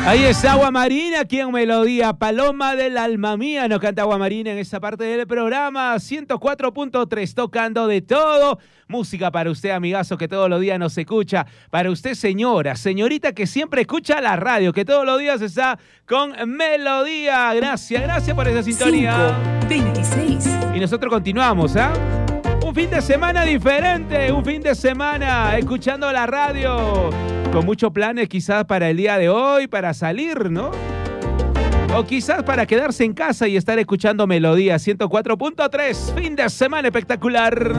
Ahí está Agua Marina, aquí en Melodía, Paloma del alma mía, nos canta Agua Marina en esta parte del programa, 104.3, tocando de todo, música para usted, amigazo, que todos los días nos escucha, para usted, señora, señorita que siempre escucha la radio, que todos los días está con Melodía, gracias por esa sintonía. 5:26. Y nosotros continuamos, ¿ah? Un fin de semana diferente, un fin de semana escuchando la radio, con muchos planes quizás para el día de hoy, para salir, ¿no? O quizás para quedarse en casa y estar escuchando Melodía 104.3, fin de semana espectacular.